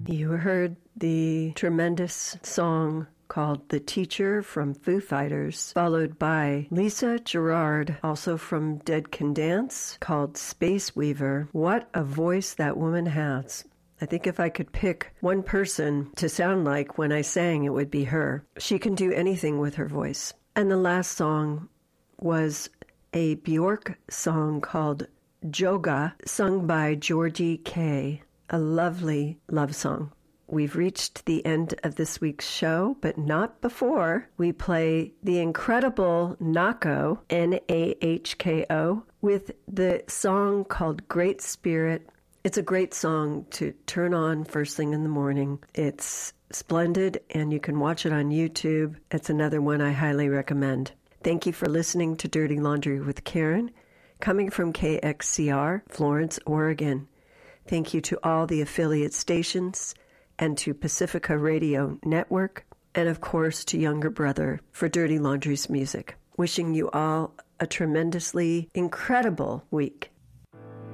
You heard the tremendous song called The Teacher from Foo Fighters, followed by Lisa Gerrard, also from Dead Can Dance, called Space Weaver. What a voice that woman has. I think if I could pick one person to sound like when I sang, it would be her. She can do anything with her voice. And the last song was a Bjork song called Joga, sung by Georgie Kay, a lovely love song. We've reached the end of this week's show, but not before we play the incredible Nahko, Nahko, with the song called Great Spirit. It's a great song to turn on first thing in the morning. It's splendid, and you can watch it on YouTube. It's another one I highly recommend. Thank you for listening to Dirty Laundry with Karen, coming from KXCR, Florence, Oregon. Thank you to all the affiliate stations and to Pacifica Radio Network, and of course to Younger Brother for Dirty Laundry's music. Wishing you all a tremendously incredible week.